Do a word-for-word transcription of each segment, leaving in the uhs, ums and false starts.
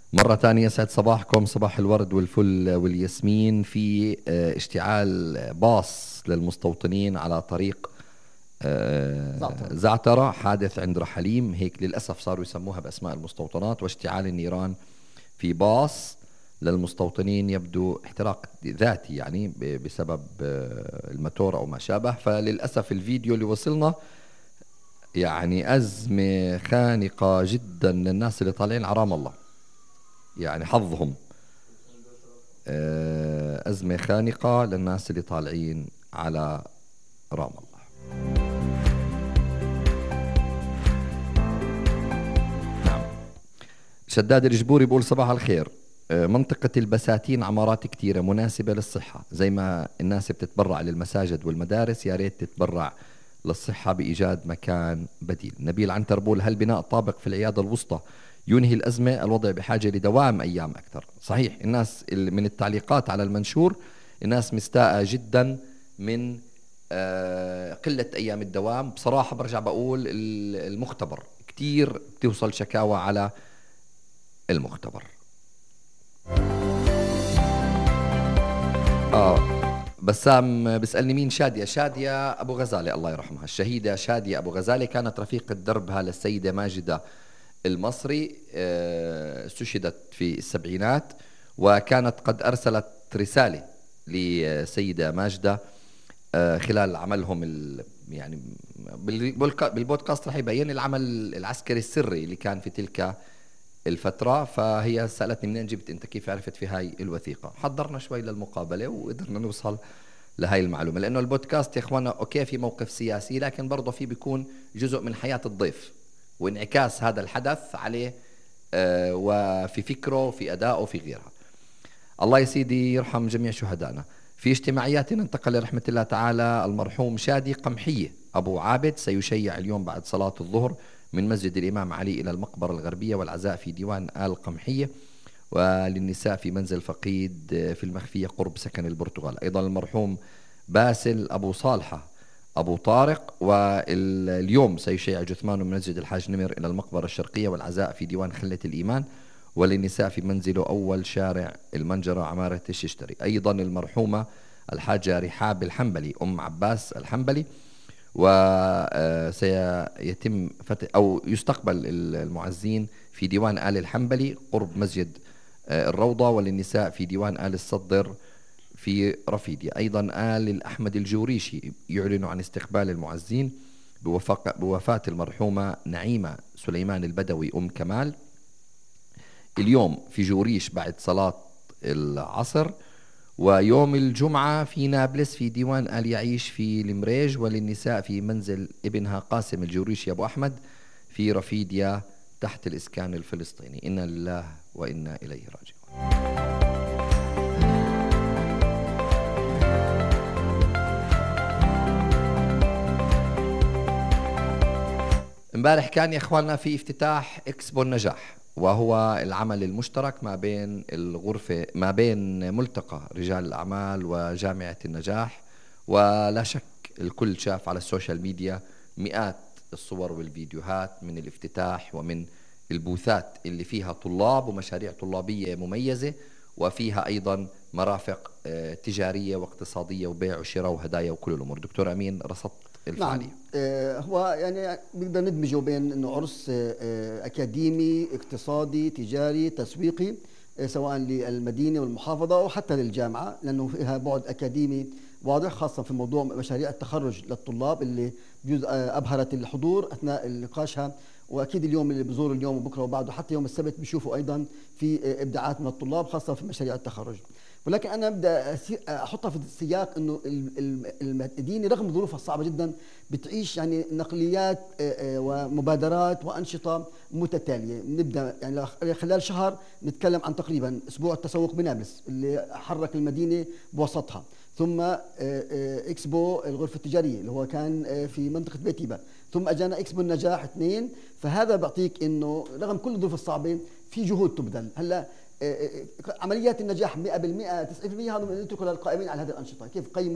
مرة تانية يسعد صباحكم، صباح الورد والفل والياسمين في آه، اشتعال باص للمستوطنين على طريق آه، زعتر. زعترة. حادث عند رحليم، هيك للأسف صاروا يسموها بأسماء المستوطنات. واشتعال النيران في باص للمستوطنين، يبدو احتراق ذاتي يعني ب- بسبب آه، الماتور أو ما شابه. فللأسف الفيديو اللي وصلنا يعني أزمة خانقة جدا للناس اللي طالعين عرام الله، يعني حظهم. آه، أزمة خانقة للناس اللي طالعين على رام الله. نعم. شداد الجبوري بيقول صباح الخير. آه، منطقة البساتين عمارات كتيرة مناسبة للصحة، زي ما الناس بتتبرع للمساجد والمدارس، يا ريت تتبرع للصحة بإيجاد مكان بديل. نبيل عنتر بيقول هل بناء طابق في العيادة الوسطى ينهي الأزمة؟ الوضع بحاجة لدوام أيام أكثر. صحيح، الناس اللي من التعليقات على المنشور الناس مستاءة جدا من آه، قلة أيام الدوام. بصراحة برجع بقول ال- المختبر كتير بتوصل شكاوى على المختبر. آه بسام بيسألني مين شادية. شادية أبو غزالة الله يرحمها، الشهيدة شادية أبو غزالة، كانت رفيقة دربها للسيدة ماجدة المصري. آه، استشهدت في السبعينات، وكانت قد أرسلت رسالة لسيدة ماجدة آه، خلال عملهم ال يعني بال- بالك- بالبودكاست رح يبين العمل العسكري السري اللي كان في تلك الفترة. فهي سألتني منين جبت أنت، كيف عرفت في هاي الوثيقة؟ حضرنا شوي للمقابلة وقدرنا نوصل لهاي المعلومة، لأنه البودكاست يا إخوانا أوكي في موقف سياسي، لكن برضه في بيكون جزء من حياة الضيف وانعكاس هذا الحدث عليه، آه، وفي فكره وفي أدائه وفي غيرها. الله يا سيدي يرحم جميع شهدائنا. في اجتماعياتنا انتقل لرحمة الله تعالى المرحوم شادي قمحية أبو عابد، سيشيع اليوم بعد صلاة الظهر من مسجد الإمام علي إلى المقبرة الغربية، والعزاء في ديوان آل قمحية، وللنساء في منزل فقيد في المخفية قرب سكن البرتغال. أيضا المرحوم باسل أبو صالحة أبو طارق، واليوم سيشيع جثمانه من مسجد الحاج نمر إلى المقبرة الشرقية، والعزاء في ديوان خلة الإيمان، وللنساء في منزله أول شارع المنجرة عمارة الششتري. أيضا المرحومة الحاجة رحاب الحنبلي أم عباس الحنبلي، وسيتم فتح أو يستقبل المعزين في ديوان آل الحنبلي قرب مسجد آه، الروضة، وللنساء في ديوان آل الصدر في رفيدية. أيضا آل الأحمد الجوريشي يعلن عن استقبال المعزين بوفاق- بوفاة المرحومة نعيمة سليمان البدوي أم كمال اليوم في جوريش بعد صلاة العصر، ويوم الجمعة في نابلس في ديوان آل يعيش في المريج، وللنساء في منزل ابنها قاسم الجوريشي أبو أحمد في رفيديا تحت الإسكان الفلسطيني. إنا لله وإنا إليه راجعون. امبارح كان يا اخواننا في افتتاح اكسبو النجاح، وهو العمل المشترك ما بين الغرفة ما بين ملتقى رجال الأعمال وجامعة النجاح. ولا شك الكل شاف على السوشيال ميديا مئات الصور والفيديوهات من الافتتاح ومن البوثات اللي فيها طلاب ومشاريع طلابية مميزة، وفيها أيضا مرافق آه، تجارية واقتصادية وبيع وشراء وهدايا وكل الأمور. دكتور أمين، رصدت نعم. الفعالية. آه، هو يعني بنقدر ندمجه بين انه عرس آه، آه، اكاديمي اقتصادي تجاري تسويقي، آه، سواء للمدينه والمحافظه او حتى للجامعه، لانه فيها بعد اكاديمي واضح، خاصه في موضوع مشاريع التخرج للطلاب اللي بجوز آه، ابهرت الحضور اثناء نقاشها. واكيد اليوم اللي بزور اليوم وبكره وبعده حتى يوم السبت بيشوفوا ايضا في آه، ابداعات من الطلاب خاصه في مشاريع التخرج. ولكن انا ابدا أسي- احطها في سياق انه ال- ال- المدينه رغم ظروفها الصعبه جدا بتعيش يعني نقليات آه، آه، ومبادرات وانشطه متتاليه. نبدا يعني خلال شهر نتكلم عن تقريبا اسبوع التسوق بنابلس اللي حرك المدينه بوسطها، ثم آه، آه، اكسبو الغرفه التجاريه اللي هو كان آه، في منطقه بيتيبا، ثم اجانا اكسبو النجاح اثنين. فهذا بيعطيك انه رغم كل الظروف الصعبه في جهود تبذل. هلا عمليات النجاح مئة بالمئة تسعين بالمئة هذا نتركه للقائمين على هذه الأنشطة كيف قيموا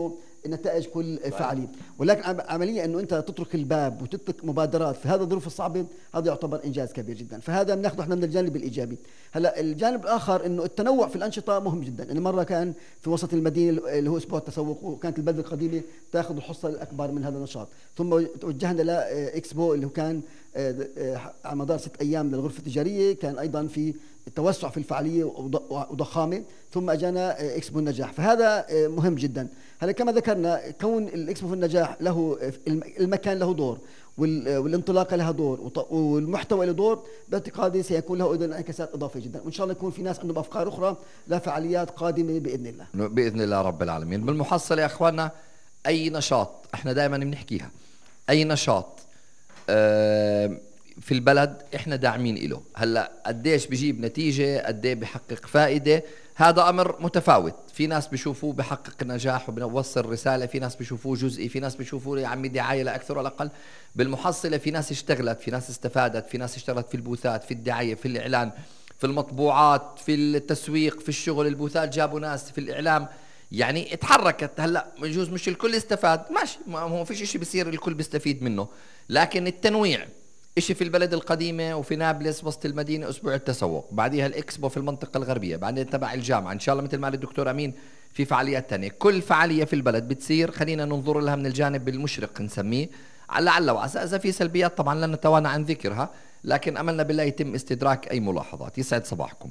النتائج كل فعاليه. ولكن عمليا انه انت تترك الباب وتترك مبادرات في هذه الظروف الصعبه، هذا يعتبر انجاز كبير جدا. فهذا بناخذه احنا من الجانب الايجابي. هلا الجانب الاخر انه التنوع في الانشطه مهم جدا. انه مره كان في وسط المدينه اللي هو اسبوع التسوق، وكانت البلده القديمه تاخذ الحصه الاكبر من هذا النشاط، ثم توجهنا لاكسبو اللي هو كان على مدار ست ايام للغرفه التجاريه، كان ايضا في توسع في الفعاليه وضخامه، ثم اجانا اكسبو النجاح. فهذا مهم جدا. هلا كما ذكرنا كون الاكسبو في النجاح له المكان له دور، والانطلاقه لها دور، والمحتوى له دور، باعتقادي سيكون له ايضا انعكاسات اضافيه جدا، وان شاء الله يكون في ناس عندهم افكار اخرى لفعاليات قادمه باذن الله. باذن الله رب العالمين. بالمحصله يا اخواننا، اي نشاط احنا دائما بنحكيها، اي نشاط في البلد احنا داعمين له. هلا قديش بجيب نتيجه، قد ايه بحقق فائده، هذا امر متفاوت. في ناس بيشوفوه بحقق نجاح وبنوصل رساله، في ناس بيشوفوه جزئي، في ناس بيشوفوه يا عمي دعايه لا اكثر ولا اقل. بالمحصله في ناس اشتغلت، في ناس استفادت، في ناس اشتغلت في البوثات، في الدعايه، في الاعلان، في المطبوعات، في التسويق، في الشغل. البوثات جابوا ناس في الاعلام، يعني اتحركت. هلا بجوز مش الكل استفاد، ماشي، ما هو فيش اشي بيصير الكل بيستفيد منه، لكن التنويع اشي في البلد القديمة وفي نابلس وسط المدينة اسبوع التسوق، بعديها الاكسبو في المنطقة الغربية، بعدين تبع الجامعة ان شاء الله مثل ما قال الدكتور امين في فعاليات تانية. كل فعالية في البلد بتصير خلينا ننظر لها من الجانب المشرق نسميه، لعل وعسى اذا في سلبيات طبعا لن نتوانى عن ذكرها، لكن املنا بالله يتم استدراك اي ملاحظات. يسعد صباحكم.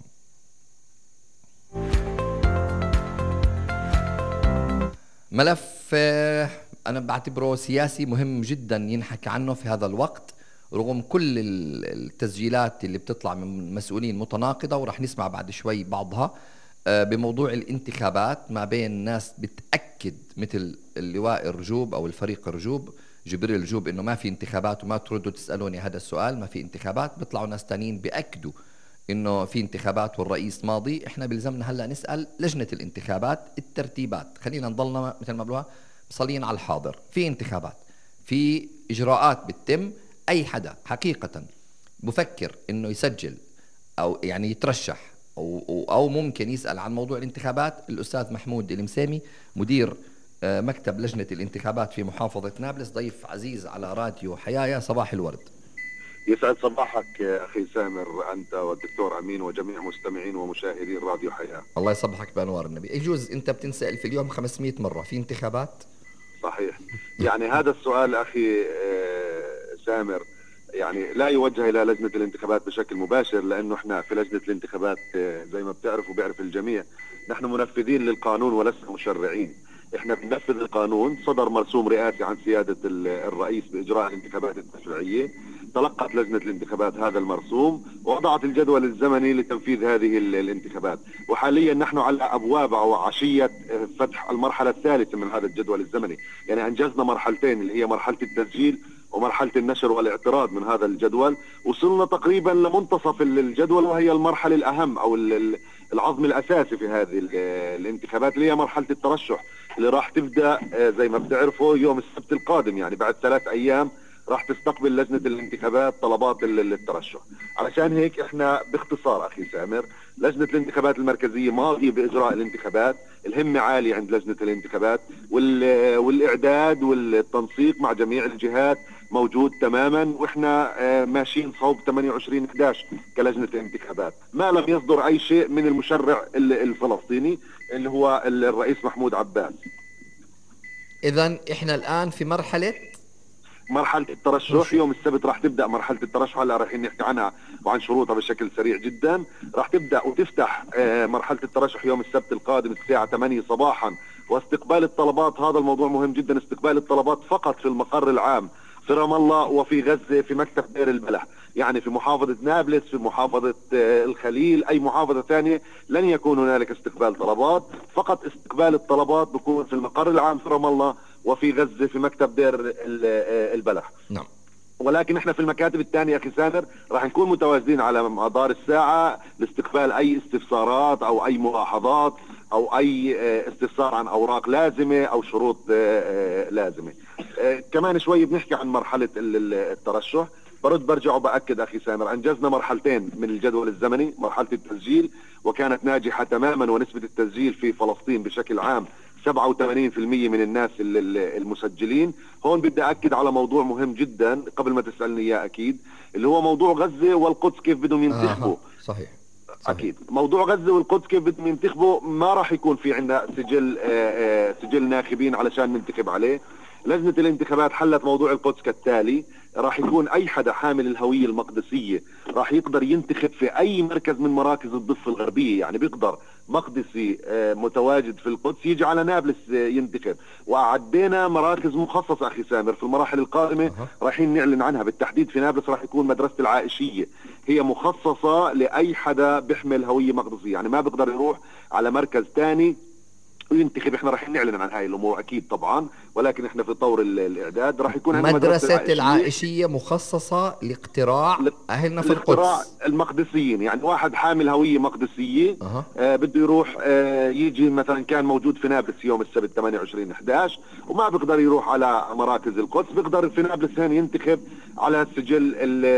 ملف انا بعتبره سياسي مهم جدا ينحكى عنه في هذا الوقت، رغم كل التسجيلات اللي بتطلع من مسؤولين متناقضة، ورح نسمع بعد شوي بعضها بموضوع الانتخابات ما بين ناس بتأكد مثل اللواء الرجوب أو الفريق الرجوب جبريل الرجوب إنه ما في انتخابات، وما تردوا تسألوني هذا السؤال، ما في انتخابات. بيطلعوا ناس تانيين بيأكدوا إنه في انتخابات والرئيس ماضي. إحنا بلزمنا هلأ نسأل لجنة الانتخابات الترتيبات، خلينا نضلنا مثل ما بقولها مصلين على الحاضر. في انتخابات، في إجراءات بتتم. أي حدا حقيقة بفكر إنه يسجل أو يعني يترشح أو, أو ممكن يسأل عن موضوع الانتخابات، الأستاذ محمود المسامي مدير مكتب لجنة الانتخابات في محافظة نابلس، ضيف عزيز على راديو حياة. صباح الورد. يسعد صباحك أخي سامر، أنت والدكتور أمين وجميع مستمعين ومشاهدين راديو حياة. الله يصبحك بأنوار النبي. يجوز أنت بتنسأل في اليوم خمسمئة مرة في انتخابات؟ صحيح. يعني هذا السؤال أخي سامر يعني لا يوجه إلى لجنة الانتخابات بشكل مباشر، لأنه احنا في لجنة الانتخابات زي ما بتعرف وبيعرف الجميع نحن منفذين للقانون ولسنا مشرعين. احنا بننفذ القانون. صدر مرسوم رئاسي عن سيادة الرئيس بإجراء الانتخابات التشريعية، تلقت لجنة الانتخابات هذا المرسوم ووضعت الجدول الزمني لتنفيذ هذه الانتخابات، وحاليا نحن على أبواب أو عشية فتح المرحلة الثالثة من هذا الجدول الزمني. يعني أنجزنا مرحلتين اللي هي مرحلة التسجيل ومرحلة النشر والاعتراض من هذا الجدول. وصلنا تقريبا لمنتصف الجدول، وهي المرحلة الأهم أو العظم الأساسي في هذه الانتخابات اللي هي مرحلة الترشح، اللي راح تبدأ زي ما بتعرفوا يوم السبت القادم. يعني بعد ثلاث أيام راح تستقبل لجنة الانتخابات طلبات الترشح. علشان هيك احنا باختصار أخي سامر، لجنة الانتخابات المركزية ماضية بإجراء الانتخابات، الهمة عالية عند لجنة الانتخابات، والإعداد والتنسيق مع جميع الجهات موجود تماما، واحنا ماشيين صوب ثمانية وعشرين أحد عشر كلجنة الانتخابات، ما لم يصدر أي شيء من المشرع الفلسطيني اللي هو الرئيس محمود عباس. إذن احنا الآن في مرحلة مرحلة الترشح. يوم السبت راح تبدأ مرحلة الترشح، هلا رايحين نحكي عنها وعن شروطها بشكل سريع جدا. راح تبدأ وتفتح مرحلة الترشح يوم السبت القادم الساعة ثمانية صباحا، واستقبال الطلبات. هذا الموضوع مهم جدا، استقبال الطلبات فقط في المقر العام في رام الله وفي غزة في مكتب دير البلح. يعني في محافظة نابلس، في محافظة الخليل، أي محافظة ثانية لن يكون هنالك استقبال طلبات. فقط استقبال الطلبات بكون في المقر العام في رام الله وفي غزة في مكتب دير البلح. نعم. ولكن احنا في المكاتب الثانية أخي سامر راح نكون متواجدين على مدار الساعة لاستقبال أي استفسارات أو أي ملاحظات أو أي استفسار عن أوراق لازمة أو شروط لازمة. كمان شوي بنحكي عن مرحلة الترشح. برد برجع وبأكد أخي سامر، أنجزنا مرحلتين من الجدول الزمني، مرحلة التسجيل وكانت ناجحة تماما، ونسبة التسجيل في فلسطين بشكل عام سبعة وثمانين بالمئة من الناس المسجلين. هون بدي أكد على موضوع مهم جدا قبل ما تسألني إياه أكيد، اللي هو موضوع غزة والقدس كيف بدهم ينتخبوا. آه صحيح. صحيح. أكيد موضوع غزة والقدس كيف بدهم ينتخبوا ما راح يكون في عندنا سجل آآ آآ سجل ناخبين علشان ننتخب عليه. لجنة الانتخابات حلت موضوع القدس كالتالي: راح يكون أي حدا حامل الهوية المقدسية راح يقدر ينتخب في أي مركز من مراكز الضفة الغربية. يعني بيقدر مقدسي متواجد في القدس يجي على نابلس ينتخب. وأعدينا مراكز مخصصة أخي سامر في المراحل القادمة رايحين نعلن عنها. بالتحديد في نابلس راح يكون مدرسة العائشية، هي مخصصة لأي حدا بيحمل هوية مقدسية، يعني ما بيقدر يروح على مركز تاني وينتخب. احنا راح نعلن عن هاي الامور اكيد طبعا، ولكن احنا في طور الاعداد. راح يكون عندنا مدرسة, مدرسة العائشية مخصصة لاقتراع اهلنا في القدس، المقدسيين. يعني واحد حامل هوية مقدسية أه. آه بده يروح آه يجي مثلا كان موجود في نابلس يوم السبت ثمانية وعشرين أحد عشر وما بيقدر يروح على مراكز القدس، بيقدر في نابلس هنا ينتخب على السجل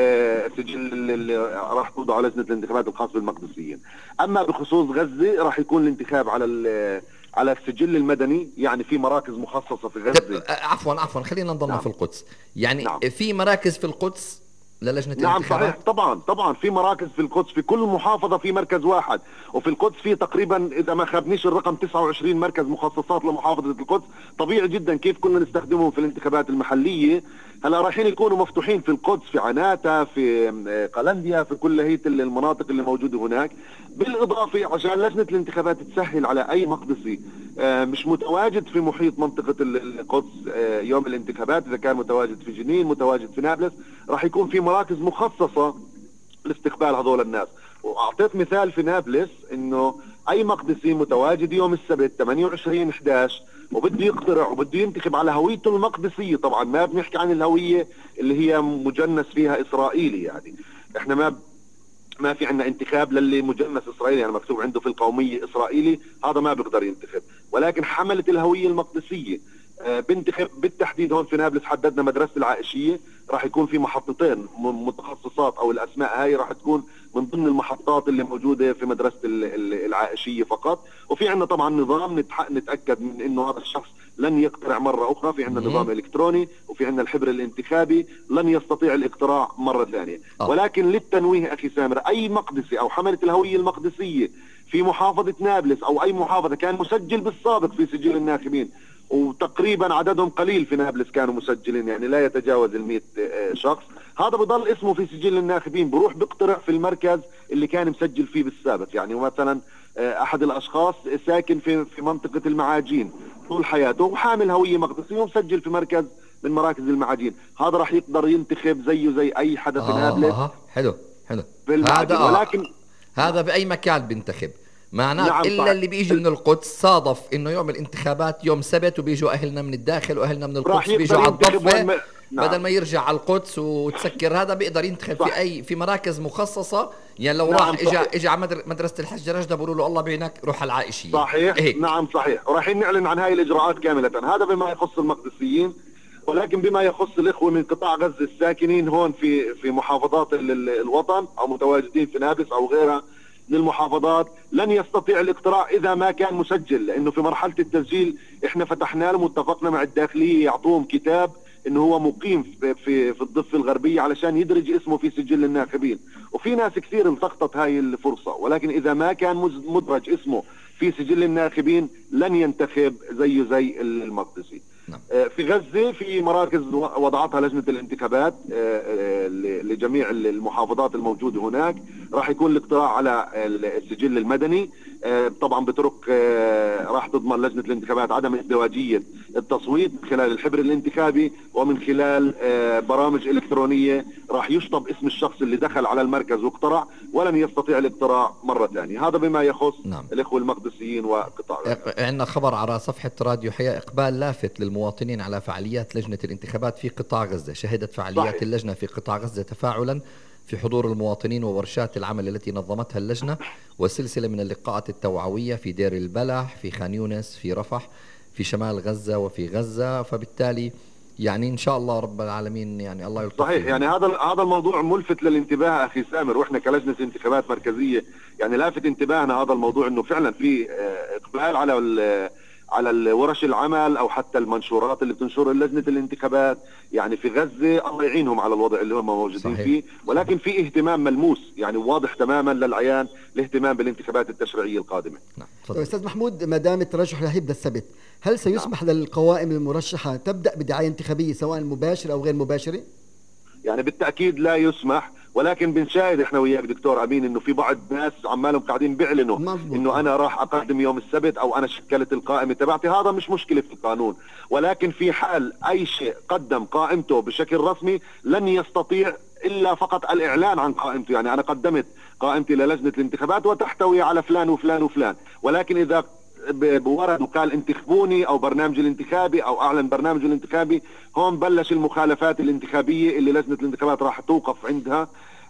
السجل اللي راح توضعه لجنة الانتخابات الخاص بالمقدسيين. اما بخصوص غزة راح يكون الانتخاب على على السجل المدني، يعني في مراكز مخصصة في غزة. عفوا عفوا خلينا نضلنا نعم. في القدس، يعني نعم. في مراكز في القدس للجنة نعم الانتخابات؟ صحيح طبعا طبعا في مراكز في القدس، في كل محافظة في مركز واحد. وفي القدس في تقريبا إذا ما خابنيش الرقم تسعة وعشرين مركز مخصصات لمحافظة القدس. طبيعي جدا كيف كنا نستخدمهم في الانتخابات المحلية، هلا رايحين يكونوا مفتوحين في القدس، في عناتا، في قلنديا، في كل هي المناطق اللي موجودة هناك. بالإضافة عشان لجنة الانتخابات تسهل على أي مقدسي مش متواجد في محيط منطقة القدس يوم الانتخابات، إذا كان متواجد في جنين متواجد في نابلس، راح يكون في مراكز مخصصة لاستقبال هذول الناس. وأعطيت مثال في نابلس إنه أي مقدسي متواجد يوم السبت ثمانية وعشرين أحد عشر وبده يقترع وبده ينتخب على هويته المقدسية، طبعا ما بنحكي عن الهوية اللي هي مجنس فيها إسرائيلي، يعني إحنا ما ما في عندنا انتخاب للي مجنس إسرائيلي، يعني مكتوب عنده في القومية إسرائيلي، هذا ما بيقدر ينتخب. ولكن حملة الهوية المقدسية بنتخب. بالتحديد هون في نابلس حددنا مدرسة العائشية، راح يكون في محطتين متخصصات او الاسماء هاي راح تكون من ضمن المحطات اللي موجودة في مدرسة العائشية فقط. وفي عندنا طبعا نظام نتأكد من انه هذا الشخص لن يقترع مرة اخرى، في عندنا نظام الكتروني، وفي عندنا الحبر الانتخابي لن يستطيع الاقتراع مرة ثانية. ولكن للتنويه اخي سامر، اي مقدسي او حملة الهوية المقدسية في محافظة نابلس او اي محافظة كان مسجل بالسابق في سجل الناخبين، وتقريبا عددهم قليل في نابلس كانوا مسجلين، يعني لا يتجاوز المئة شخص، هذا بضل اسمه في سجل الناخبين، بروح بيقترع في المركز اللي كان مسجل فيه بالسابق. يعني مثلا احد الاشخاص ساكن في في منطقة المعاجين طول حياته وحامل هوية مقدسية ومسجل في مركز من مراكز المعاجين، هذا راح يقدر ينتخب زيه زي اي حدا في نابلس. آه حلو حلو هذا آه. ولكن هذا باي مكان بينتخب معناه نعم إلا صح. اللي بيجي من القدس صادف إنه يوم الانتخابات يوم سبت وبيجوا أهلنا من الداخل وأهلنا من القدس بيجوا على الضفة م... نعم. بدل ما يرجع على القدس وتسكر هذا بيقدر ينتخب صح. في أي في مراكز مخصصة. يعني لو نعم راح إجا إجا على مدرسة الحج رجدة بيقولوا له الله بعينك روح على العائشية. صحيح هيك. نعم صحيح، ورايحين نعلن عن هاي الإجراءات كاملة. هذا بما يخص المقدسيين. ولكن بما يخص الإخوة من قطاع غزة الساكنين هون في في محافظات الوطن أو متواجدين في نابلس أو غيرها من المحافظات، لن يستطيع الاقتراع إذا ما كان مسجل، لأنه في مرحلة التسجيل إحنا فتحنا لهم واتفقنا مع الداخلية يعطوهم كتاب إنه هو مقيم في في, في الضفة الغربية علشان يدرج اسمه في سجل الناخبين. وفي ناس كثير التقطت هاي الفرصة، ولكن إذا ما كان مدرج اسمه في سجل الناخبين لن ينتخب زيه زي المقدسي. نعم. في غزة في مراكز وضعتها لجنة الانتخابات لجميع المحافظات الموجودة هناك، راح يكون الاقتراع على السجل المدني. طبعا بطرق راح تضمن لجنة الانتخابات عدم ازدواجية التصويت من خلال الحبر الانتخابي ومن خلال برامج إلكترونية راح يشطب اسم الشخص اللي دخل على المركز واقترع ولن يستطيع الاقتراع مرة ثانية. هذا بما يخص نعم. الإخوة المقدسيين وقطاع غزة. عندنا خبر على صفحة راديو حياة إقبال لافت للمواطنين على فعاليات لجنة الانتخابات في قطاع غزة. شهدت فعاليات صحيح. اللجنة في قطاع غزة تفاعلا في حضور المواطنين وورشات العمل التي نظمتها اللجنة وسلسلة من اللقاءات التوعوية في دير البلح، في خان يونس، في رفح، في شمال غزة وفي غزة. فبالتالي يعني إن شاء الله رب العالمين يعني الله يلطف. صحيح، يعني هذا هذا الموضوع ملفت للانتباه أخي سامر، وإحنا كلجنة انتخابات مركزية يعني لافت انتباهنا هذا الموضوع إنه فعلا في إقبال على على ورش العمل او حتى المنشورات اللي بتنشرها لجنه الانتخابات. يعني في غزه الله يعينهم على الوضع اللي هم موجودين صحيح. فيه، ولكن في اهتمام ملموس يعني واضح تماما للعيان الاهتمام بالانتخابات التشريعيه القادمه. نعم. استاذ محمود، ما دام الترشح رح يبدا السبت، هل سيسمح نعم. للقوائم المرشحه تبدا بدعايه انتخابيه سواء مباشره او غير مباشره؟ يعني بالتاكيد لا يسمح، ولكن بنشاهد احنا وياك دكتور امين انه في بعض ناس عمالهم قاعدين بيعلنوا انه انا راح اقدم يوم السبت او انا شكلت القائمه تبعتي. هذا مش مشكله في القانون، ولكن في حال اي شيء قدم قائمته بشكل رسمي لن يستطيع الا فقط الاعلان عن قائمته. يعني انا قدمت قائمتي للجنه الانتخابات وتحتوي على فلان وفلان وفلان، ولكن اذا بورد وقال انتخبوني او برنامج الانتخابي او اعلن برنامج الانتخابي، هون بلش المخالفات الانتخابيه اللي لجنه الانتخابات راح توقف عندها.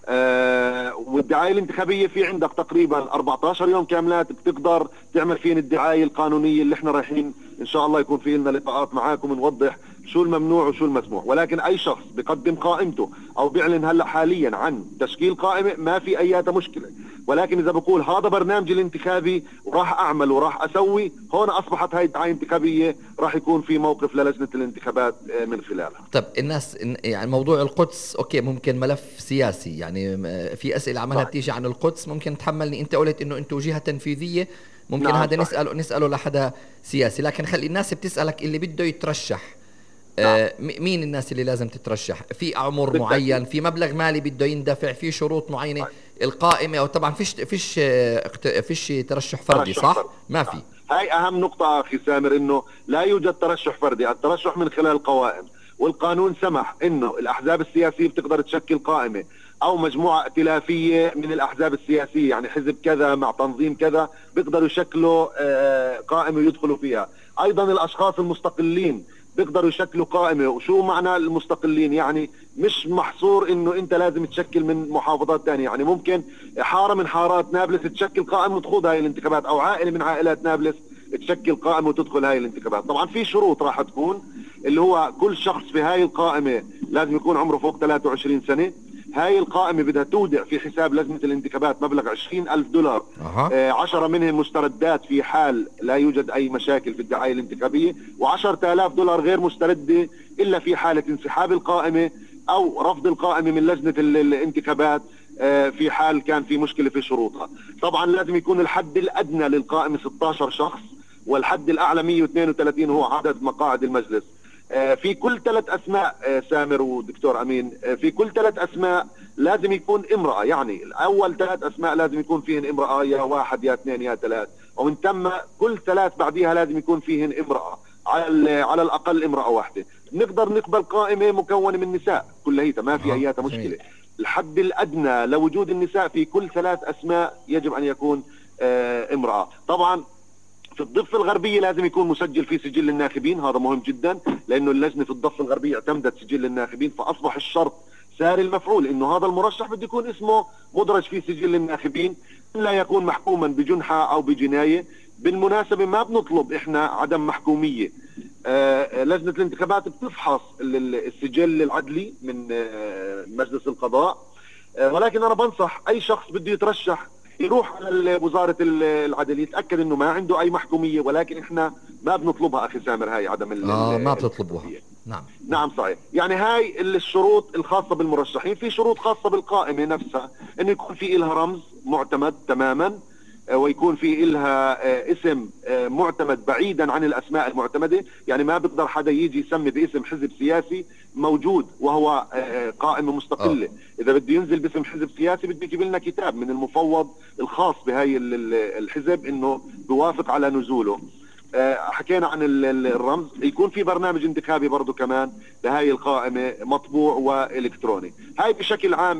آه والدعايه الانتخابيه في عندك تقريبا أربعة عشر يوم كاملات بتقدر تعمل فيهم الدعايه القانونيه اللي احنا رايحين ان شاء الله يكون في لنا لقاءات معاكم نوضح شو الممنوع وشو المسموح. ولكن اي شخص بيقدم قائمته او بيعلن هلا حاليا عن تشكيل قائمه ما في اي مشكله، ولكن اذا بقول هذا برنامج الانتخابي وراح اعمل وراح اسوي، هون اصبحت هاي الدعايه الانتخابيه راح يكون في موقف للجنه الانتخابات من خلالها. طب الناس يعني موضوع القدس اوكي ممكن ملف سياسي، يعني في اسئله عملها بتيجي عن القدس ممكن تحملني انت قلت انه انتم جهه تنفيذيه، ممكن نعم هذا نساله نساله لحدا سياسي، لكن خلي الناس بتسالك اللي بده يترشح آه مين الناس اللي لازم تترشح؟ في عمر بالتأكيد. معين، في مبلغ مالي بده يندفع، في شروط معينه طيب. القائمه او طبعا فيش فيش فيش ترشح فردي صح؟ فرد. ما في. هاي اهم نقطه اخي سامر، انه لا يوجد ترشح فردي، الترشح من خلال القوائم، والقانون سمح انه الاحزاب السياسيه بتقدر تشكل قائمه او مجموعه ائتلافيه من الاحزاب السياسيه، يعني حزب كذا مع تنظيم كذا بيقدروا يشكلوا آه قائمه يدخلوا فيها. ايضا الاشخاص المستقلين بيقدروا يشكلوا قائمة. وشو معنى المستقلين؟ يعني مش محصور انه انت لازم تشكل من محافظات ثانيه، يعني ممكن حارة من حارات نابلس تشكل قائمة وتخوض هاي الانتخابات، او عائلة من عائلات نابلس تشكل قائمة وتدخل هاي الانتخابات. طبعا في شروط راح تكون، اللي هو كل شخص في هاي القائمة لازم يكون عمره فوق ثلاثة وعشرين سنة. هاي القائمة بدها تودع في حساب لجنة الانتخابات مبلغ عشرين ألف دولار، أه. آه عشرة منهم مستردات في حال لا يوجد أي مشاكل في الدعاية الانتخابية، وعشرة آلاف دولار غير مستردة إلا في حالة انسحاب القائمة أو رفض القائمة من لجنة الانتخابات آه في حال كان في مشكلة في شروطها. طبعا لازم يكون الحد الأدنى للقائمة ستة عشر شخص، والحد الأعلى مئة واثنين وثلاثين هو عدد مقاعد المجلس. في كل ثلاث أسماء سامر ودكتور أمين، في كل ثلاث أسماء لازم يكون امرأة، يعني الأول ثلاث أسماء لازم يكون فيهن امرأة، يا واحد يا اثنين يا ثلاث، ومن ثم كل ثلاث بعديها لازم يكون فيهن امرأة، على على الأقل امرأة واحدة. نقدر نقبل قائمة مكونة من نساء كلها، ما في أي مشكلة. الحد الأدنى لوجود النساء في كل ثلاث أسماء يجب أن يكون امرأة. طبعا في الضفة الغربية لازم يكون مسجل في سجل الناخبين، هذا مهم جدا، لأنه اللجنة في الضفة الغربية اعتمدت سجل الناخبين، فأصبح الشرط ساري المفعول إنه هذا المرشح بده يكون اسمه مدرج في سجل الناخبين، لا يكون محكوما بجنحة أو بجناية. بالمناسبة ما بنطلب إحنا عدم محكومية، آه لجنة الانتخابات بتفحص السجل العدلي من آه مجلس القضاء، آه ولكن أنا بنصح أي شخص بده يترشح يروح على وزارة العدل يتأكد انه ما عنده اي محكومية، ولكن احنا ما بنطلبها اخي سامر هاي عدم اه ما بتطلبوها. نعم نعم صحيح. يعني هاي الشروط الخاصة بالمرشحين. في شروط خاصة بالقائمة نفسها، انه يكون في إلها رمز معتمد تماما، ويكون في إلها اسم معتمد بعيدا عن الأسماء المعتمدة، يعني ما بيقدر حدا يجي يسمي باسم حزب سياسي موجود وهو قائمة مستقلة. أوه. إذا بده ينزل باسم حزب سياسي بده يجيب لنا كتاب من المفوض الخاص بهاي الحزب إنه بوافق على نزوله. حكينا عن الرمز. يكون في برنامج انتخابي برضو كمان لهاي القائمة مطبوع وإلكتروني. هاي بشكل عام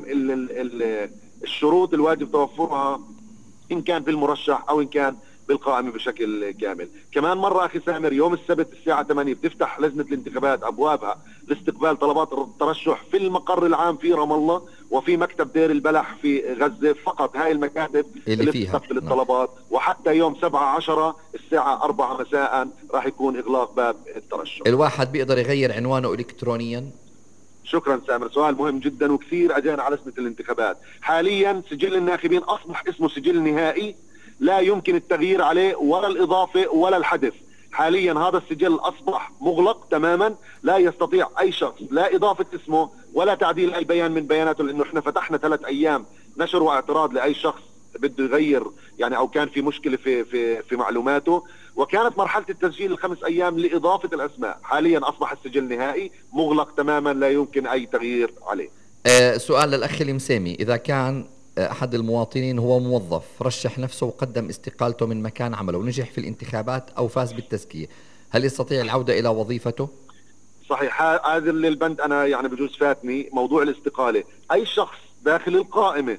الشروط الواجب توفرها إن كان بالمرشح أو إن كان بالقائمة بشكل كامل. كمان مرة أخي سامر، يوم السبت الساعة ثمانية بتفتح لجنة الانتخابات أبوابها لاستقبال طلبات الترشح في المقر العام في رام الله وفي مكتب دير البلح في غزة. فقط هاي المكاتب اللي, اللي بتستقبل الطلبات. وحتى يوم سبعة عشرة الساعة أربعة مساء راح يكون إغلاق باب الترشح. الواحد بيقدر يغير عنوانه إلكترونيا؟ شكرا سامر، سؤال مهم جدا وكثير اجانا على لجنة الانتخابات. حاليا سجل الناخبين اصبح اسمه سجل نهائي لا يمكن التغيير عليه ولا الاضافة ولا الحذف. حاليا هذا السجل أصبح مغلق تماما، لا يستطيع أي شخص لا إضافة اسمه ولا تعديل أي بيان من بياناته، لأنه إحنا فتحنا ثلاث أيام نشر واعتراض لأي شخص بده يغير يعني أو كان في مشكلة في في في معلوماته، وكانت مرحلة التسجيل الخمس أيام لإضافة الأسماء. حاليا أصبح السجل نهائي مغلق تماما، لا يمكن أي تغيير عليه. آه سؤال للأخ المسامي، إذا كان أحد المواطنين هو موظف رشح نفسه وقدم استقالته من مكان عمله ونجح في الانتخابات أو فاز بالتزكية، هل يستطيع العودة إلى وظيفته؟ صحيح، هذا اللي البند أنا يعني بجوز فاتني موضوع الاستقالة. أي شخص داخل القائمة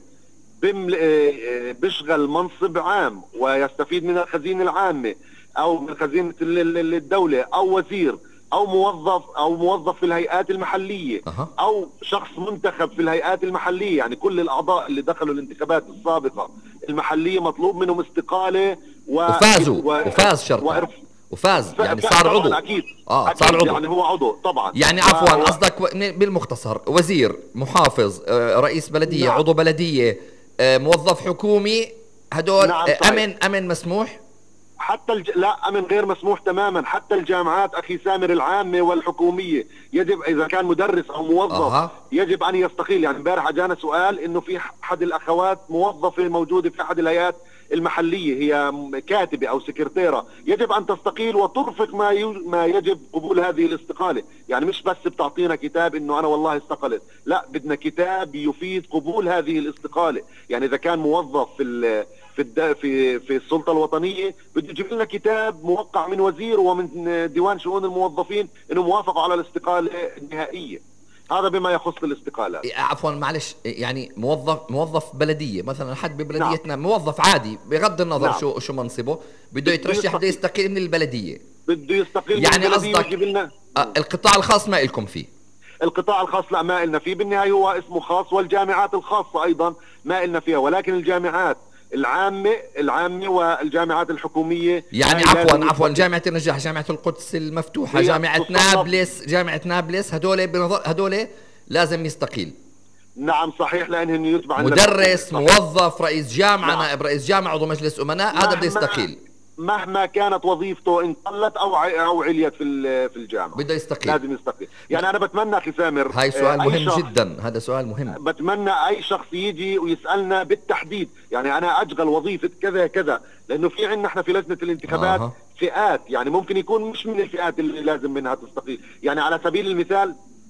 بيشغل منصب عام ويستفيد من الخزينة العامة أو من خزينة الدولة أو وزير أو موظف أو موظف في الهيئات المحلية أه. أو شخص منتخب في الهيئات المحلية، يعني كل الأعضاء اللي دخلوا الانتخابات السابقة المحلية مطلوب منهم استقالة و... وفازوا و... وفاز شرطة وعرف... وفاز ف... يعني صار عضو. أكيد. آه أكيد صار عضو، يعني هو عضو طبعا. يعني عفوا قصدك و... بالمختصر وزير، محافظ، رئيس بلدية، نعم. عضو بلدية، موظف حكومي، هدول نعم أمن أمن مسموح؟ حتى الج... لا أمن غير مسموح تماما. حتى الجامعات أخي سامر العامة والحكومية يجب إذا كان مدرس أو موظف أه. يجب أن يستقيل. يعني امبارح اجانا سؤال إنه في أحد الأخوات موظفة موجودة في أحد الهيئات المحلية، هي كاتبة أو سكرتيرة، يجب أن تستقيل وترفق ما ي... ما يجب قبول هذه الاستقالة. يعني مش بس بتعطينا كتاب إنه أنا والله استقلت، لا بدنا كتاب يفيد قبول هذه الاستقالة. يعني إذا كان موظف في ال... في الد... في في السلطة الوطنية بده يجيب لنا كتاب موقع من وزير ومن ديوان شؤون الموظفين إنه موافقوا على الاستقالة النهائية. هذا بما يخص الاستقالات. عفوا معلش، يعني موظف موظف بلدية مثلا، حد ببلديتنا نعم. موظف عادي بغض النظر نعم. شو شو منصبه، بده يترشح بده يستقيل من البلدية، بده يستقيل يعني من البلدية قصدك لنا... القطاع الخاص ما إلكم فيه؟ القطاع الخاص لا ما إلنا فيه، بالنهاية هو اسمه خاص، والجامعات الخاصة أيضا ما إلنا فيها، ولكن الجامعات العامة العامة والجامعات الحكومية يعني عفوا عفوا جامعة النجاح، جامعة القدس المفتوحة، جامعة نابلس، جامعة نابلس، هدول بنظر هدول لازم يستقيل. نعم صحيح، لأنهم يتبع مدرس، موظف، رئيس جامعة، نعم. نائب رئيس جامعة، عضو مجلس أمناء، هذا بده يستقيل مهما كانت وظيفته، ان قلت او او عليت في في الجامعه بده يستقيل، لازم يستقيل. يعني انا بتمنى اخي سامر، هاي سؤال مهم جدا، هذا سؤال مهم، بتمنى اي شخص يجي ويسالنا بالتحديد، يعني انا اشغل وظيفه كذا كذا، لانه في عندنا احنا في لجنه الانتخابات آه. فئات، يعني ممكن يكون مش من الفئات اللي لازم منها تستقيل. يعني على سبيل المثال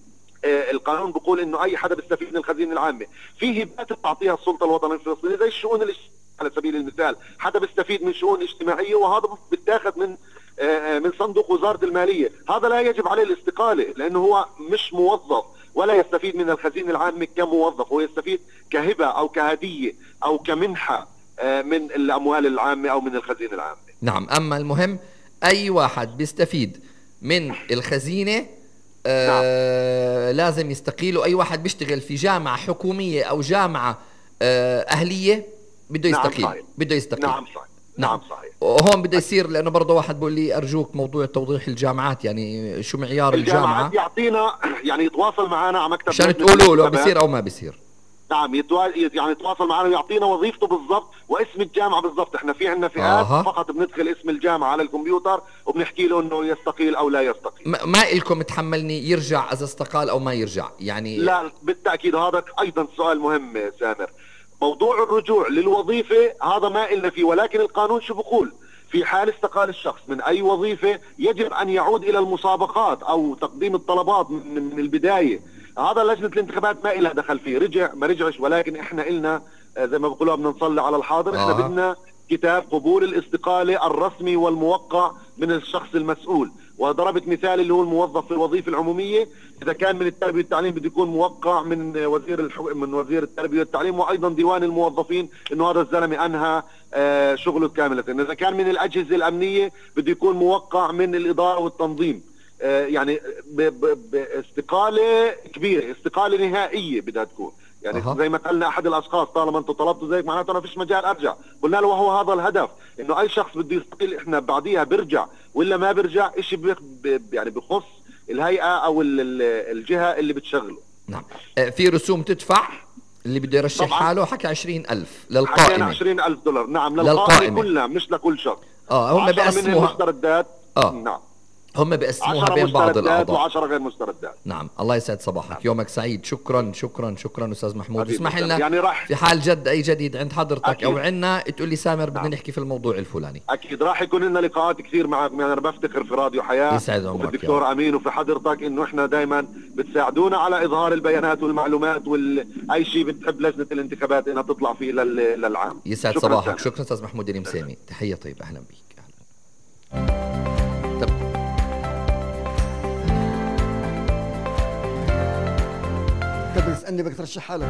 القانون بيقول انه اي حدا بيستفيد من الخزينه العامه، في هبات بتعطيها السلطه الوطنيه الفلسطينيه زي الشؤون الاجتماعيه. على سبيل المثال حدا بيستفيد من شؤون اجتماعيه وهذا بيتاخذ من من صندوق وزاره الماليه، هذا لا يجب عليه الاستقاله، لانه هو مش موظف ولا يستفيد من الخزينه العامه كموظف، هو يستفيد كهبه او كهديه او كمنحه من الاموال العامه او من الخزينه العامه. نعم، اما المهم اي واحد بيستفيد من الخزينه آه نعم. لازم يستقيل، واي واحد بيشتغل في جامعه حكوميه او جامعه آه اهليه بده يستقيل. نعم بده يستقيل. نعم صحيح. نعم صحيح. وهون بده يصير، لانه برضه واحد بقول لي ارجوك موضوع توضيح الجامعات، يعني شو معيار الجامعه؟ الجامعات يعطينا يعني يتواصل معنا على مكتب عشان تقولوا له بصير او ما بصير. نعم يعني يتواصل معنا ويعطينا وظيفته بالضبط واسم الجامعه بالضبط. احنا في عندنا فئات آه. فقط بندخل اسم الجامعه على الكمبيوتر وبنحكي له انه يستقيل او لا يستقيل. ما, ما إلكم تحملني يرجع اذا استقال او ما يرجع يعني؟ لا بالتاكيد، هذا ايضا سؤال مهم سامر. موضوع الرجوع للوظيفه هذا ما إلنا فيه، ولكن القانون شو بقول؟ في حال استقال الشخص من أي وظيفة يجب أن يعود إلى المسابقات أو تقديم الطلبات من البداية. هذا لجنة الانتخابات ما إلها دخل فيه، رجع ما رجعش، ولكن إحنا إلنا زي ما بقولوا بدنا نصلي على الحاضر. إحنا آه. بدنا كتاب قبول الاستقالة الرسمي والموقع من الشخص المسؤول، وضربت مثال اللي هو الموظف في الوظيفة العمومية، إذا كان من التربية والتعليم بده يكون موقع من وزير الحو... من وزير التربية والتعليم، وأيضا ديوان الموظفين إنه هذا الزلمة أنهى آه شغله كاملة. إذا كان من الأجهزة الأمنية بده يكون موقع من الإدارة والتنظيم. آه يعني ب... ب... باستقالة كبيرة، استقالة نهائية بدها تكون. يعني أه. زي ما قالنا احد الاشخاص، طالما انتم طلبتوا زيك معناته ما فيش مجال ارجع. قلنا له وهو هذا الهدف، انه اي شخص بده يستقيل احنا بعديها بيرجع، ولا ما بيرجع شيء يعني بخص الهيئه او الجهه اللي بتشغله. نعم. في رسوم تدفع اللي بده يرشح حاله، حكى عشرين ألف للقائمه. حكينا عشرين ألف دولار. نعم للقائمه كلها مش لكل شخص. اه هم بيقسموها مستردات اه نعم هم بيقسموها بين بعض الاعضاء وعشرة غير مستردات. نعم. الله يسعد صباحك. نعم. يومك سعيد. شكرا شكرا شكرا استاذ محمود. اسمح لنا يعني راح في حال جد اي جديد عند حضرتك أكيد. او عندنا تقول لي سامر بدنا نعم. نحكي في الموضوع الفلاني. اكيد راح يكون لنا لقاءات كثير معكم. يعني انا بفتخر في راديو حياه يسعد عمرك وفي الدكتور امين وفي حضرتك انه احنا دائما بتساعدونا على اظهار البيانات والمعلومات واي شيء بتحب لجنه الانتخابات انها تطلع فيه للعام. يسعد صباحك. شكرا استاذ محمود النمسامي. تحيه طيبه. اهلا بك. اهلا. طب بتسألني بدك ترشح حالك.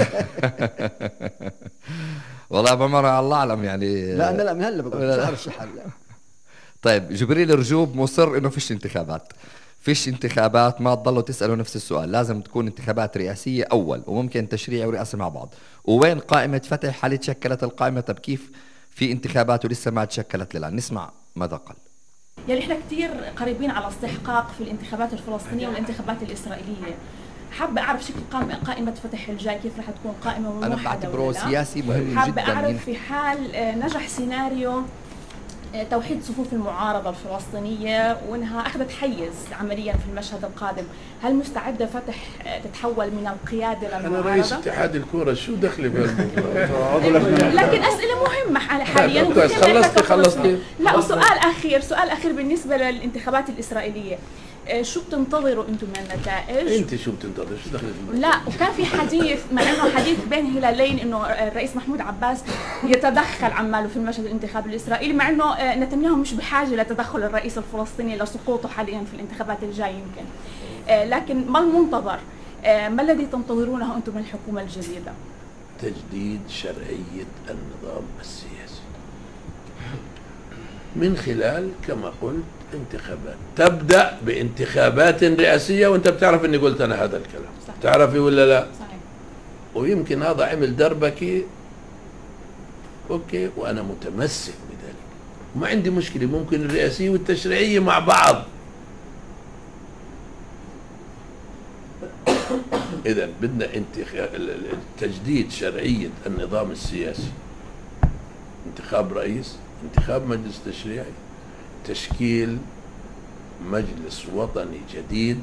والله بعمر الله اعلم يعني. لا انا لا من هلا بقول ارشح حالي. طيب جبريل رجوب مصر انه فيش انتخابات. فيش انتخابات، ما تضلوا تسألوا نفس السؤال. لازم تكون انتخابات رئاسية اول وممكن تشريعي ورئاسي مع بعض. وين قائمة فتح؟ هل تشكلت القائمة؟ طب كيف في انتخابات ولسه ما تشكلت للآن؟ نسمع ماذا قال. يعني احنا كثير قريبين على استحقاق في الانتخابات الفلسطينية والانتخابات الإسرائيلية. حابة أعرف شكل قائمة فتح الجاي كيف رح تكون قائمة موحدة. أنا بعتبره سياسي مهم جدا. حابة أعرف في حال نجح سيناريو توحيد صفوف المعارضة الفلسطينية وإنها أخذت حيز عمليا في المشهد القادم، هل مستعدة فتح تتحول من القيادة للمعارضة؟ أنا رئيس اتحاد الكرة شو دخلي بهالموضوع؟ لكن أسئلة مهمة حاليا. خلصتي خلصتي لا وسؤال أخير سؤال أخير بالنسبة للانتخابات الإسرائيلية، شو بتنتظروا انتم من النتائج؟ انت شو بتنتظر؟ شو دخلت؟ لا وكان في حديث مع انه حديث بين هلالين انه الرئيس محمود عباس يتدخل عماله في المشهد الانتخابي الاسرائيلي، مع انه نتنياهو مش بحاجه لتدخل الرئيس الفلسطيني لسقوطه حاليا في الانتخابات الجايه يمكن. لكن ما المنتظر؟ ما الذي تنتظرونه انتم من الحكومه الجديده؟ تجديد شرعيه النظام السياسي من خلال كما قلت انتخابات. تبدأ بانتخابات رئاسية وانت بتعرف اني قلت انا هذا الكلام. صحيح. تعرفي ولا لا؟ صحيح. ويمكن هذا عمل دربكي اوكي وانا متمسك بذلك وما عندي مشكلة. ممكن الرئاسية والتشريعية مع بعض. اذا بدنا تجديد شرعية النظام السياسي، انتخاب رئيس، انتخاب مجلس تشريعي، تشكيل مجلس وطني جديد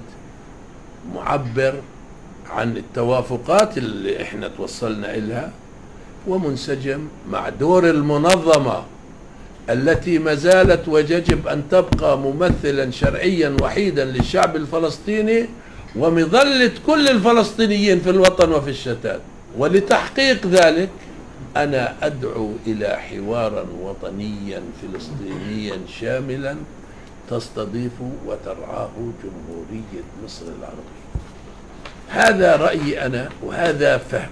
معبر عن التوافقات اللي احنا توصلنا إلها ومنسجم مع دور المنظمة التي ما زالت ويجب أن تبقى ممثلا شرعيا وحيدا للشعب الفلسطيني ومظلة كل الفلسطينيين في الوطن وفي الشتات. ولتحقيق ذلك أنا أدعو إلى حوارا وطنيا فلسطينيا شاملا تستضيف وترعاه جمهورية مصر العربية. هذا رأيي أنا وهذا فهمي.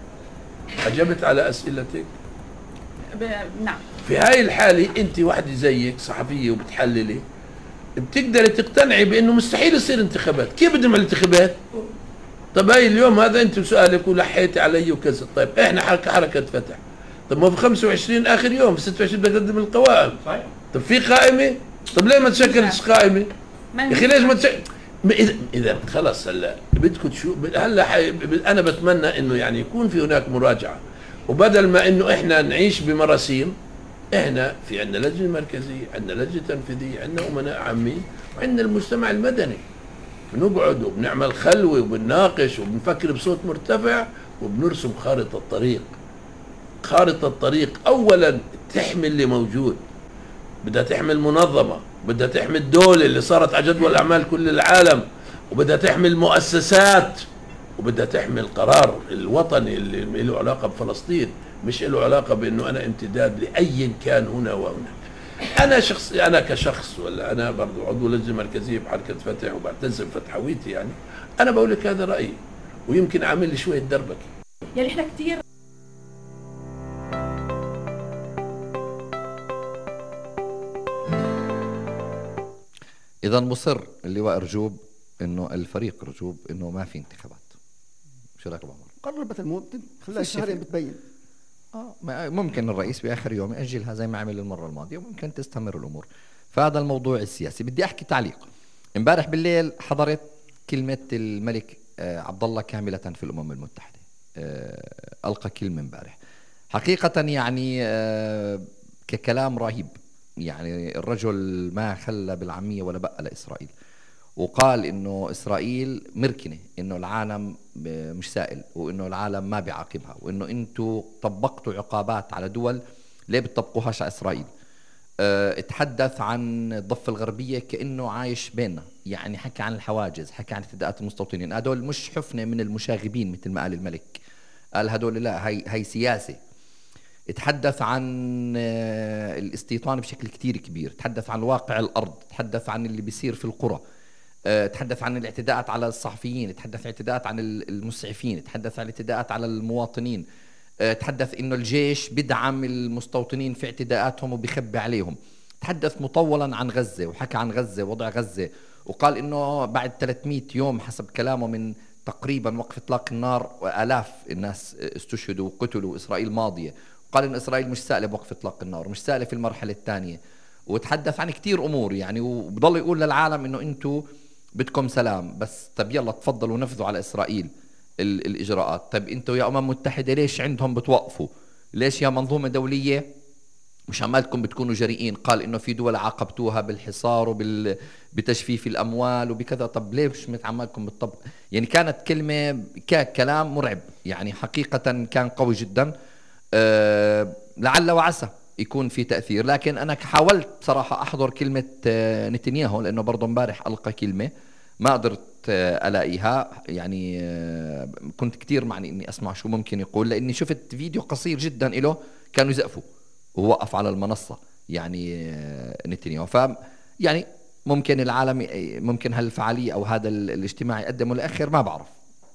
أجبت على أسئلتك؟ ب... نعم. في هاي الحالة أنت واحدة زيك صحفية وبتحللي بتقدري تقتنعي بأنه مستحيل يصير انتخابات. كيف بدهم الانتخابات؟ طب هاي اليوم هذا انت سؤالك ولحيتي علي وكذا. طيب احنا حركة فتح، طب ما في خمسة وعشرين اخر يوم، في ستة وعشرين بدنا نقدم القوائم. صحيح. طب في قائمة؟ طب ليه ما تشكلش قائمة؟ يا اخي ليش ما تشكل؟ اذا اذا خلص هلا بدكم شو هلا حي... انا بتمنى انه يعني يكون في هناك مراجعة، وبدل ما انه احنا نعيش بمراسيم، احنا في عندنا لجنة مركزية، عندنا لجنة تنفيذية، عندنا امناء عامين، وعندنا المجتمع المدني. بنقعد وبنعمل خلوة وبنناقش وبنفكر بصوت مرتفع وبنرسم خارطة الطريق. خارطة الطريق أولا تحمي اللي موجود، بدها تحمي المنظمة، بدها تحمي الدولة اللي صارت على جدول أعمال كل العالم، وبدها تحمي المؤسسات، وبدها تحمي القرار الوطني اللي له علاقة بفلسطين، مش له علاقة بأنه أنا امتداد لأي كان هنا وهنا. أنا شخص أنا كشخص ولا أنا برضو عضو لجنة مركزية بحركة فتح وبعتز بفتحويتي، يعني أنا بقول لك هذا رأيي ويمكن عامل لي شوية دربكة. يعني إحنا كتير إذا مصر اللواء رجوب إنه الفريق رجوب إنه ما في انتخابات. شو رأيك أبو عمر؟ قربت الموت خلال شهرين بتبين. آه ممكن الرئيس بآخر يوم يأجلها زي ما عمل المرة الماضية وممكن تستمر الأمور. فهذا الموضوع السياسي. بدي أحكي تعليق. امبارح بالليل حضرت كلمة الملك عبد الله كاملة في الأمم المتحدة. ألقى كلمة امبارح حقيقة يعني ككلام رهيب يعني الرجل ما خلى بالعامية ولا بقى لإسرائيل، وقال إنه إسرائيل مركنة، إنه العالم مش سائل، وإنه العالم ما بيعاقبها، وإنه أنتوا طبقتوا عقابات على دول ليه بتطبقوهاش على إسرائيل. اه اتحدث عن الضفة الغربية كأنه عايش بيننا، يعني حكى عن الحواجز، حكى عن اعتداءات المستوطنين، هدول مش حفنة من المشاغبين مثل ما قال الملك، قال هدول لا، هي, هي سياسة. تحدث عن الاستيطان بشكل كتير كبير، تحدث عن واقع الأرض، تحدث عن اللي بيصير في القرى، تحدث عن الاعتداءات على الصحفيين، تحدث عن الاعتداءات عن المسعفين، تحدث عن الاعتداءات على المواطنين، تحدث إنه الجيش بدعم المستوطنين في اعتداءاتهم وبيخبي عليهم، تحدث مطولا عن غزة وحكى عن غزة ووضع غزة، وقال إنه بعد ثلاثمئة يوم حسب كلامه من تقريبا وقف إطلاق النار وآلاف الناس استشهدوا وقتلوا، إسرائيل ماضية، قال إن إسرائيل مش سائلة بوقف إطلاق النار، مش سائلة في المرحلة الثانية، وتحدث عن كتير أمور يعني، وبضل يقول للعالم إنه أنتوا بدكم سلام بس، طب يلا تفضلوا نفذوا على إسرائيل الإجراءات. طب أنتوا يا أمم متحدة ليش عندهم بتوقفوا؟ ليش يا منظومة دولية مش عمالكم بتكونوا جريئين؟ قال إنه في دول عاقبتوها بالحصار وبتجفيف الأموال وبكذا، طب ليش مش عمالكم بالطبق؟ يعني كانت كلمة كلام مرعب يعني، حقيقة كان قوي جدا. أه لعل وعسى يكون في تأثير، لكن أنا حاولت صراحة أحضر كلمة نتنياهو لأنه برضه امبارح ألقى كلمة ما قدرت ألاقيها، يعني كنت كتير معني إني أسمع شو ممكن يقول، لأني شفت فيديو قصير جدا إله كانوا يزقفوا ووقف على المنصة يعني نتنياهو. ف يعني ممكن العالم ممكن هالفعالية أو هذا الاجتماع يقدمه لآخر ما بعرف،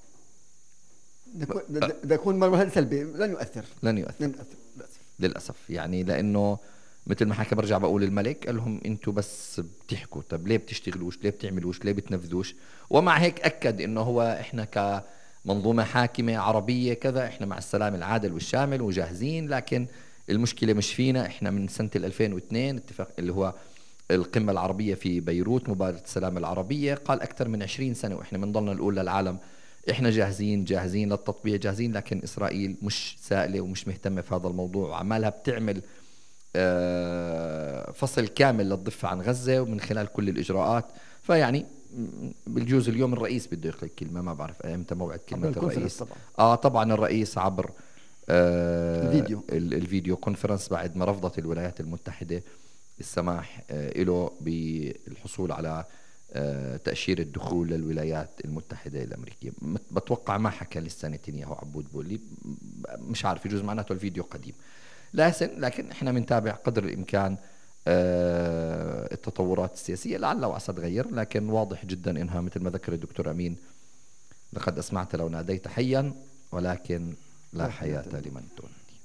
ده يكون مرحلة سلبية، لن يؤثر لن يؤثر, لن يؤثر. للأسف يعني، لأنه مثل ما حكى برجع بقول الملك قال لهم أنتوا بس بتحكوا، طب ليه بتشتغلوش؟ ليه بتعملوش؟ ليه بتنفذوش؟ ومع هيك أكد إنه هو إحنا كمنظومة حاكمة عربية كذا إحنا مع السلام العادل والشامل وجاهزين، لكن المشكلة مش فينا، إحنا من سنة ألفين واثنين اتفاق اللي هو القمة العربية في بيروت، مبادرة السلام العربية، قال أكثر من عشرين سنة وإحنا بنضلنا نقول للعالم إحنا جاهزين جاهزين للتطبيع جاهزين، لكن إسرائيل مش سائلة ومش مهتمة في هذا الموضوع، وعمالها بتعمل فصل كامل للضفة عن غزة ومن خلال كل الإجراءات. فيعني بالجوز اليوم الرئيس بده يقول كلمة، ما بعرف امتى موعد كلمة الرئيس طبعا. اه طبعا الرئيس عبر آه الفيديو الفيديو كونفرنس بعد ما رفضت الولايات المتحدة السماح آه له بالحصول على آه تأشيرة دخول للولايات المتحدة الأمريكية. بتوقع ما حكى لسه نتنياهو عبود بولي، مش عارف يجوز معناته الفيديو قديم، لكن لكن احنا بنتابع قدر الإمكان آه التطورات السياسية، لعل وعسى تغير، لكن واضح جدا إنها مثل ما ذكر الدكتور أمين لقد أسمعت لو ناديت حيا ولكن لا حياة لمن تنادي.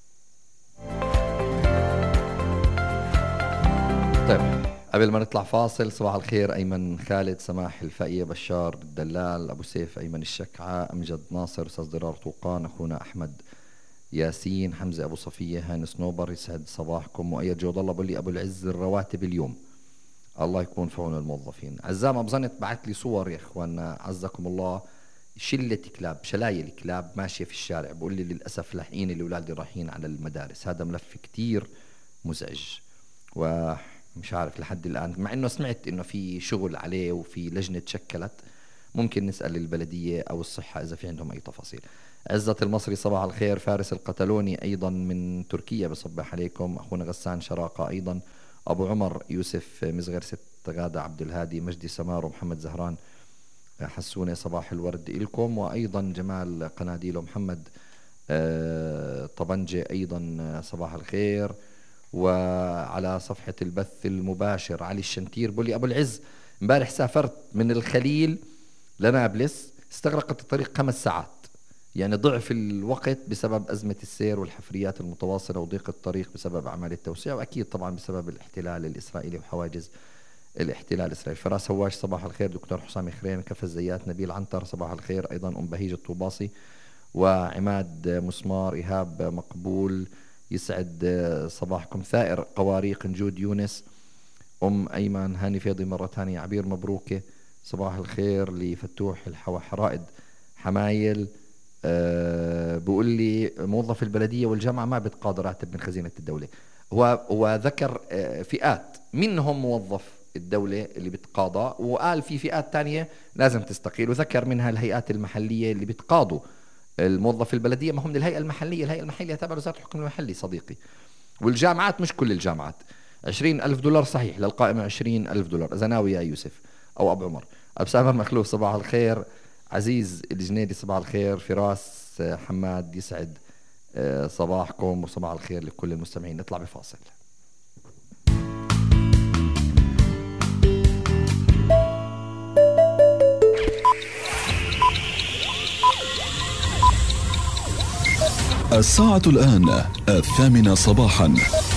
طيب قبل ما نطلع فاصل، صباح الخير أيمن خالد، سماح الفقية، بشار الدلال، أبو سيف، أيمن الشكعة، أمجد ناصر، أستاذ ضرار طوقان، أخونا أحمد ياسين، حمزة أبو صفية، هاني سنوبر، يسعد صباحكم. مؤيد جود الله بقول لي أبو العز الرواتب اليوم، الله يكون في عون الموظفين. عزام أبو زنت بعت لي صور يا إخواننا عزكم الله، شلة كلاب، شلايل كلاب ماشية في الشارع، بقول لي للأسف لاحقين الأولاد رايحين على المدارس، هذا ملف كتير مزعج ومش عارف لحد الآن، مع إنه سمعت إنه في شغل عليه وفي لجنة تشكلت، ممكن نسأل البلدية أو الصحة إذا في عندهم أي تفاصيل. عزة المصري صباح الخير، فارس القتلوني أيضا من تركيا بصبح عليكم، أخونا غسان شراقة أيضا، أبو عمر يوسف مزغر ست، غادة عبد الهادي، مجدي سمار ومحمد زهران حسوني صباح الورد إلكم، وأيضا جمال قناديل ومحمد طبنجة أيضا صباح الخير. وعلى صفحة البث المباشر علي الشنتير بقول لي أبو العز امبارح سافرت من الخليل لنابلس، استغرقت الطريق خمس ساعات، يعني ضعف الوقت بسبب أزمة السير والحفريات المتواصلة وضيق الطريق بسبب أعمال التوسيع، وأكيد طبعا بسبب الاحتلال الإسرائيلي وحواجز الاحتلال الإسرائيلي. فراس هواش صباح الخير، دكتور حسام خرين، كفى الزيات، نبيل عنتر صباح الخير أيضا، أم بهيج الطوباصي، وعماد مسمار، إيهاب مقبول يسعد صباحكم، ثائر قواريق، نجود يونس، أم أيمن، هاني فيضي مرة ثانية، عبير مبروكة صباح الخير، لفتوح الحرائد حمايل أه بقول لي موظف البلدية والجامعة ما بتقاضي راتب من خزينة الدولة. وذكر فئات منهم موظف الدولة اللي بتقاضى، وقال في فئات تانية لازم تستقيل، وذكر منها الهيئات المحلية اللي بتقاضوا الموظف البلدية، ما هم من الهيئة المحلية، الهيئة المحلية تابعة لوزارة الحكم المحلي صديقي. والجامعات مش كل الجامعات. عشرين ألف دولار صحيح للقائمة، عشرين ألف دولار. إذا ناوي يا يوسف أو أبو عمر. أبو سامر مخلوف صباح الخير. عزيز الجنيدي صباح الخير. فراس حماد يسعد صباحكم وصباح الخير لكل المستمعين. نطلع بفاصل. الساعة الآن الثامنة صباحا.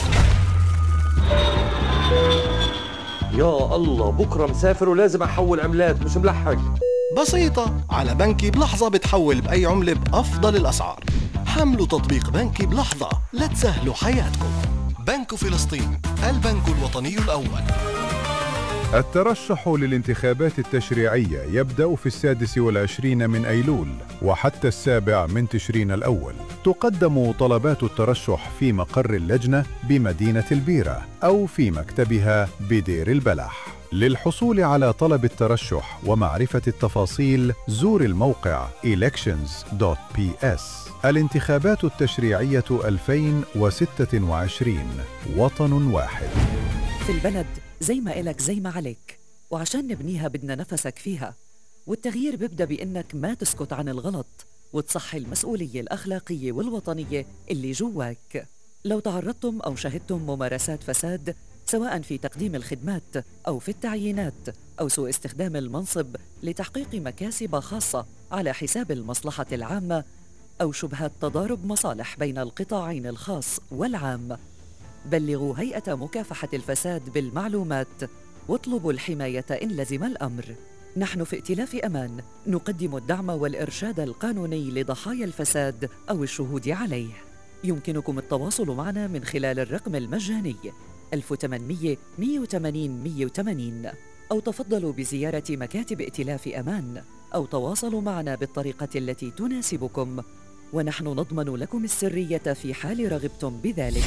يا الله بكرة مسافر ولازم أحول عملات، مش ملحق. بسيطة، على بنكي بلحظة بتحول بأي عملة بأفضل الأسعار. حملوا تطبيق بنكي بلحظة لتسهلوا حياتكم. بنك فلسطين، البنك الوطني الأول. الترشح للانتخابات التشريعية يبدأ في السادس والعشرين من أيلول وحتى السابع من تشرين الأول. تقدم طلبات الترشح في مقر اللجنة بمدينة البيرة أو في مكتبها بدير البلح. للحصول على طلب الترشح ومعرفة التفاصيل زور الموقع إلكشنز دوت بي إس. الانتخابات التشريعية ألفين وستة وعشرين، وطن واحد. في البلد زي ما إلك زي ما عليك، وعشان نبنيها بدنا نفسك فيها. والتغيير بيبدأ بإنك ما تسكت عن الغلط وتصحي المسؤولية الأخلاقية والوطنية اللي جواك. لو تعرضتم أو شهدتم ممارسات فساد سواء في تقديم الخدمات أو في التعيينات أو سوء استخدام المنصب لتحقيق مكاسب خاصة على حساب المصلحة العامة أو شبهات تضارب مصالح بين القطاعين الخاص والعام، بلغوا هيئة مكافحة الفساد بالمعلومات واطلبوا الحماية إن لزم الأمر. نحن في ائتلاف أمان نقدم الدعم والإرشاد القانوني لضحايا الفساد أو الشهود عليه. يمكنكم التواصل معنا من خلال الرقم المجاني ألف وثمانمئة مئة وثمانين مئة وثمانين، أو تفضلوا بزيارة مكاتب ائتلاف أمان، أو تواصلوا معنا بالطريقة التي تناسبكم، ونحن نضمن لكم السرية في حال رغبتم بذلك.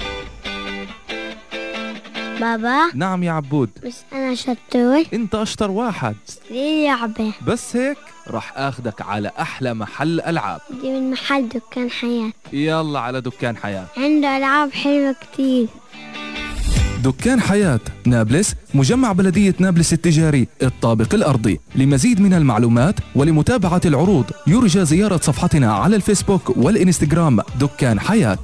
بابا. نعم يا عبود. بس أنا شطور. أنت أشطر واحد. ليه لعبة؟ بس هيك رح أخدك على أحلى محل ألعاب. دي من محل دكان حياة. يلا على دكان حياة، عنده ألعاب حلوة كتير. دكان حياة نابلس، مجمع بلدية نابلس التجاري الطابق الأرضي. لمزيد من المعلومات ولمتابعة العروض يرجى زيارة صفحتنا على الفيسبوك والإنستغرام دكان حياة.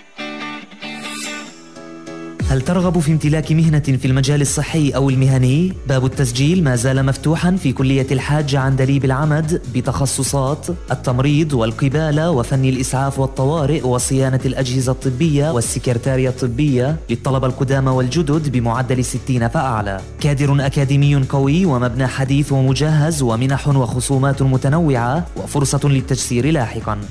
هل ترغب في امتلاك مهنة في المجال الصحي أو المهني؟ باب التسجيل ما زال مفتوحا في كلية الحاج عندليب العمد بتخصصات التمريض والقبالة وفن الإسعاف والطوارئ وصيانة الأجهزة الطبية والسكرتارية الطبية للطلبة القدامى والجدد بمعدل ستين فأعلى. كادر أكاديمي قوي ومبنى حديث ومجهز ومنح وخصومات متنوعة وفرصة للتجسير لاحقا.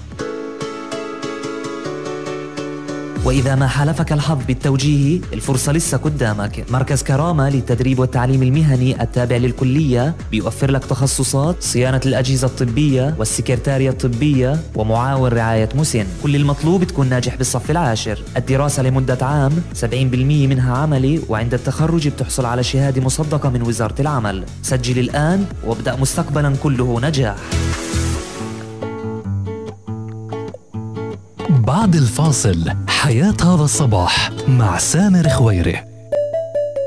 وإذا ما حالفك الحظ بالتوجيه الفرصة لسه قدامك. مركز كرامة للتدريب والتعليم المهني التابع للكلية بيوفر لك تخصصات صيانة الأجهزة الطبية والسكرتارية الطبية ومعاون رعاية مسن. كل المطلوب تكون ناجح بالصف العاشر. الدراسة لمدة عام، سبعين بالمئة منها عملي، وعند التخرج بتحصل على شهادة مصدقة من وزارة العمل. سجل الآن وابدأ مستقبلا كله نجاح. بعد الفاصل حياة هذا الصباح مع سامر خويري.